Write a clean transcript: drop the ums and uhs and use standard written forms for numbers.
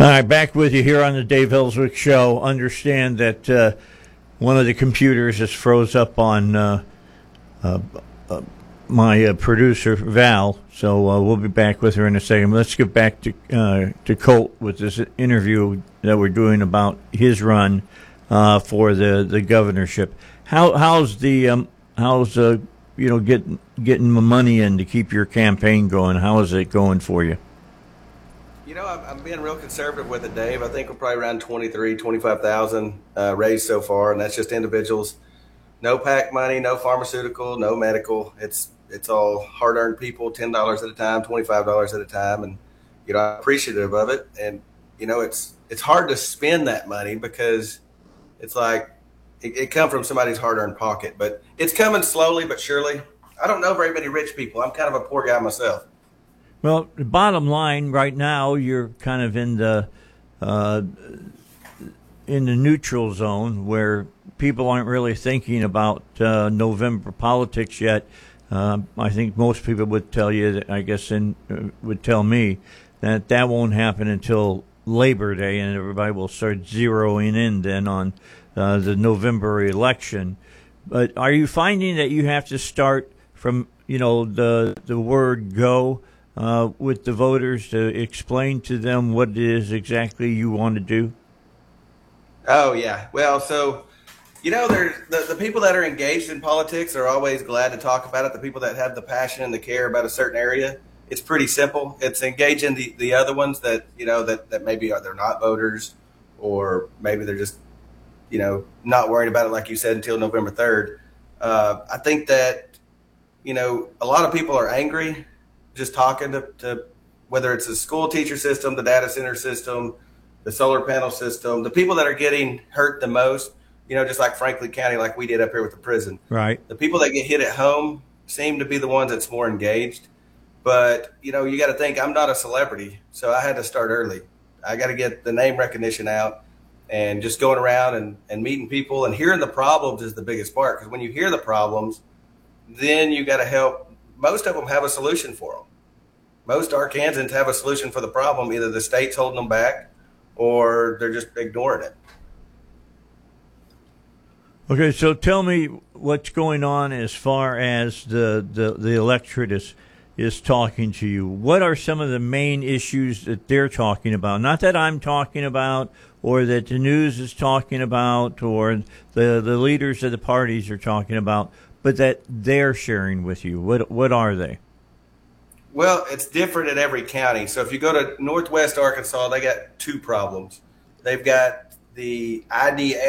All right, back with you here on the Dave Ellswick Show. Understand that one of the computers is froze up on my producer, Val, so we'll be back with her in a second. Let's get back to Colt with this interview that we're doing about his run for the governorship. How's getting the money in to keep your campaign going? How is it going for you? You know, I'm being real conservative with it, Dave. I think we're probably around 25,000 raised so far, and that's just individuals. No PAC money, no pharmaceutical, no medical. It's all hard-earned people, $10 at a time, $25 at a time, and I'm appreciative of it. And it's hard to spend that money because it's like it comes from somebody's hard-earned pocket, but it's coming slowly but surely. I don't know very many rich people. I'm kind of a poor guy myself. Well, the bottom line right now, you're kind of in the neutral zone where people aren't really thinking about November politics yet. I think most people would tell you, that, I guess, would tell me that won't happen until Labor Day, and everybody will start zeroing in then on the November election. But are you finding that you have to start from the word go? With the voters to explain to them what it is exactly you want to do? Oh, yeah. Well, so, there's the people that are engaged in politics are always glad to talk about it. The people that have the passion and the care about a certain area, it's pretty simple. It's engaging the other ones that, that maybe they're not voters, or maybe they're just, not worried about it, like you said, until November 3rd. I think that, a lot of people are angry just talking to whether it's the school teacher system, the data center system, the solar panel system, the people that are getting hurt the most, just like Franklin County, like we did up here with the prison. Right. The people that get hit at home seem to be the ones that's more engaged. But, you got to think, I'm not a celebrity, so I had to start early. I got to get the name recognition out, and just going around and meeting people and hearing the problems is the biggest part. Because when you hear the problems, then you got to help. Most of them have a solution for them. Most Arkansans have a solution for the problem. Either the state's holding them back or they're just ignoring it. Okay, so tell me what's going on as far as the electorate is talking to you. What are some of the main issues that they're talking about? Not that I'm talking about, or that the news is talking about, or the leaders of the parties are talking about, but that they're sharing with you. What are they? Well, it's different in every county. So if you go to Northwest Arkansas, they got two problems. They've got the IDA